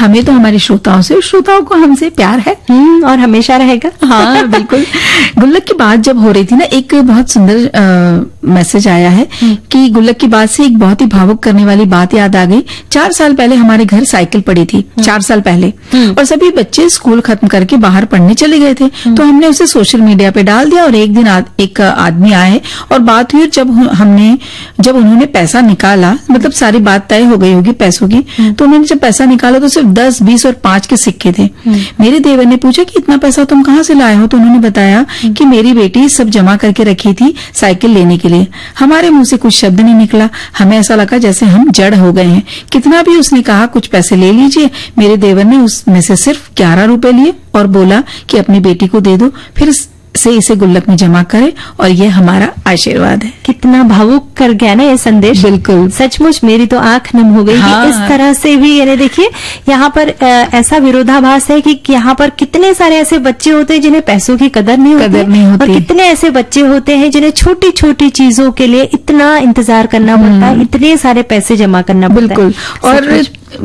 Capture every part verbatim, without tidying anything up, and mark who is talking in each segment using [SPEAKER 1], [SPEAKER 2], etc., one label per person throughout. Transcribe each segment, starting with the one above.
[SPEAKER 1] हमें तो हमारे श्रोताओं से, श्रोताओं को हमसे प्यार है
[SPEAKER 2] और हमेशा रहेगा।
[SPEAKER 1] हाँ बिल्कुल। गुल्लक की बात जब हो रही थी ना, एक बहुत सुंदर मैसेज आया है कि गुल्लक की बात से एक बहुत ही भावुक करने वाली बात याद आ गई। चार साल पहले हमारे घर साइकिल पड़ी थी, चार साल पहले, और सभी बच्चे स्कूल खत्म करके बाहर पढ़ने चले गए थे। तो हमने उसे सोशल मीडिया पे डाल दिया और एक दिन आद, एक आदमी आए और बात हुई। जब हमने जब उन्होंने पैसा निकाला, मतलब सारी बात तय हो गई होगी पैसों की, तो उन्होंने जब पैसा निकाला तो सिर्फ दस, बीस और पांच के सिक्के थे। मेरे देवर ने पूछा कि इतना पैसा तुम कहाँ से लाए हो? तो उन्होंने बताया कि मेरी बेटी सब जमा करके रखी थी साइकिल लेने के लिए। हमारे मुंह से कुछ शब्द नहीं निकला, हमें ऐसा लगा जैसे हम जड़ हो गए हैं। कितना भी उसने कहा कुछ पैसे ले लीजिए, मेरे देवर ने उसमें से सिर्फ ग्यारह रुपए लिए और बोला कि अपनी बेटी को दे दो, फिर से इसे गुल्लक में जमा करे और ये हमारा आशीर्वाद है।
[SPEAKER 2] कितना भावुक कर गया ना ये संदेश।
[SPEAKER 1] बिल्कुल,
[SPEAKER 2] सचमुच मेरी तो आंख नम हो गई। हाँ, कि इस तरह से भी, यानी देखिए यहाँ पर आ, ऐसा विरोधाभास है कि यहाँ पर कितने सारे ऐसे बच्चे होते हैं जिन्हें पैसों की कदर नहीं होती,
[SPEAKER 1] कदर नहीं होती,
[SPEAKER 2] और कितने ऐसे बच्चे होते हैं जिन्हें छोटी छोटी चीजों के लिए इतना इंतजार करना पड़ता है, इतने सारे पैसे जमा करना पड़ता है।
[SPEAKER 1] बिल्कुल। और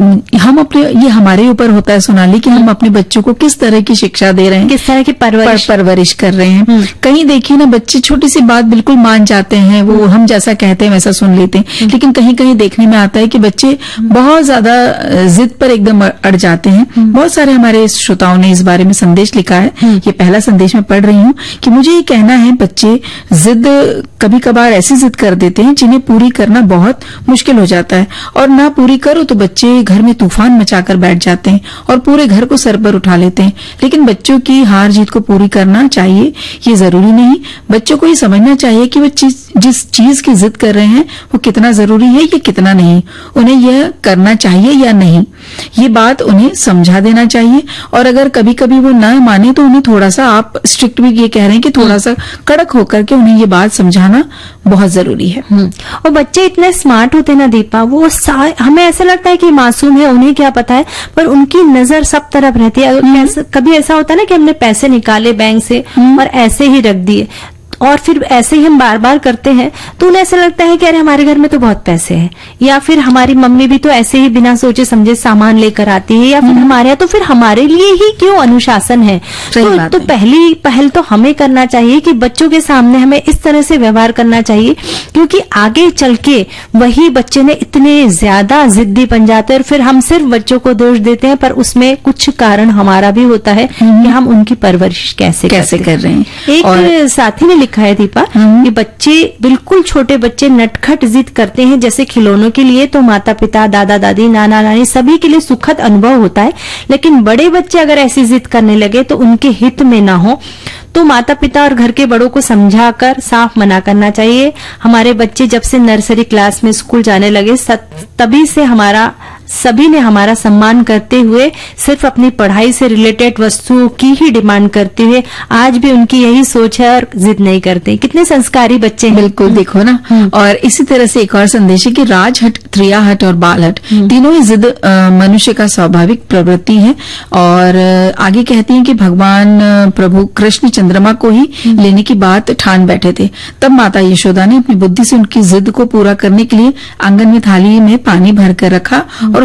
[SPEAKER 1] हम अपने, ये हमारे ऊपर होता है सोनाली कि हम अपने बच्चों को किस तरह की शिक्षा दे रहे हैं,
[SPEAKER 2] किस तरह की परवरिश
[SPEAKER 1] पर, परवरिश कर रहे हैं। कहीं देखिए ना, बच्चे छोटी सी बात बिल्कुल मान जाते हैं, वो हम जैसा कहते हैं वैसा सुन लेते हैं। लेकिन कहीं कहीं देखने में आता है कि बच्चे बहुत ज्यादा जिद पर एकदम अड़ जाते हैं। बहुत सारे हमारे श्रोताओं ने इस बारे में संदेश लिखा है। ये पहला संदेश मैं पढ़ रही हूँ कि मुझे ये कहना है, बच्चे जिद कभी कभार ऐसी जिद कर देते हैं जिन्हें पूरी करना बहुत मुश्किल हो जाता है, और ना पूरी करो तो बच्चे घर में तूफान मचाकर बैठ जाते हैं और पूरे घर को सर पर उठा लेते हैं। लेकिन बच्चों की हार जीत को पूरी करना चाहिए, ये जरूरी नहीं। बच्चों को ये समझना चाहिए कि वो चीज, जिस चीज की जिद कर रहे हैं वो कितना जरूरी है या कितना नहीं, उन्हें यह करना चाहिए या नहीं, ये बात उन्हें समझा देना चाहिए। और अगर कभी कभी वो न माने तो उन्हें थोड़ा सा, आप स्ट्रिक्ट भी ये कह रहे हैं कि थोड़ा सा कड़क होकर के उन्हें ये बात समझाना बहुत जरूरी है।
[SPEAKER 2] और बच्चे इतने स्मार्ट होते ना दीपा, वो हमें ऐसा लगता है कि मासूम है, उन्हें क्या पता है, पर उनकी नजर सब तरफ रहती है। कभी ऐसा होता है ना कि हमने पैसे निकाले बैंक से और ऐसे ही रख दिए, और फिर ऐसे ही हम बार बार करते हैं, तो उन्हें ऐसा लगता है कि अरे हमारे घर में तो बहुत पैसे हैं, या फिर हमारी मम्मी भी तो ऐसे ही बिना सोचे समझे सामान लेकर आती है, या फिर हमारे यहाँ तो फिर हमारे लिए ही क्यों अनुशासन है। तो, तो पहली पहल तो हमें करना चाहिए कि बच्चों के सामने हमें इस तरह से व्यवहार करना चाहिए, क्योंकि आगे चल के वही बच्चे ने इतने ज्यादा जिद्दी बन जाते हैं और फिर हम सिर्फ बच्चों को दोष देते हैं, पर उसमें कुछ कारण हमारा भी होता है कि हम उनकी परवरिश कैसे
[SPEAKER 1] कैसे कर रहे हैं।
[SPEAKER 2] एक साथी ने लिखा है दीपा कि बच्चे, बिल्कुल छोटे बच्चे नटखट जिद करते हैं जैसे खिलौनों के लिए, तो माता पिता, दादा दादी, नाना नानी सभी के लिए सुखद अनुभव होता है। लेकिन बड़े बच्चे अगर ऐसी जिद करने लगे तो उनके हित में ना हो, तो माता पिता और घर के बड़ों को समझाकर साफ मना करना चाहिए। हमारे बच्चे जब से नर्सरी क्लास में स्कूल जाने लगे, तभी से हमारा सभी ने हमारा सम्मान करते हुए सिर्फ अपनी पढ़ाई से रिलेटेड वस्तुओं की ही डिमांड करते हुए आज भी उनकी यही सोच है और जिद नहीं करते। कितने संस्कारी बच्चे हैं।
[SPEAKER 1] बिल्कुल, देखो ना। और इसी तरह से एक और संदेश है कि राजहट, त्रियाहट और बालहट तीनों ही जिद मनुष्य का स्वाभाविक प्रवृत्ति है। और आगे कहती हैं कि भगवान प्रभु कृष्ण चंद्रमा को ही लेने की बात ठान बैठे थे। तब माता यशोदा ने अपनी बुद्धि से उनकी जिद को पूरा करने के लिए आंगन में थाली में पानी भरकर रखा और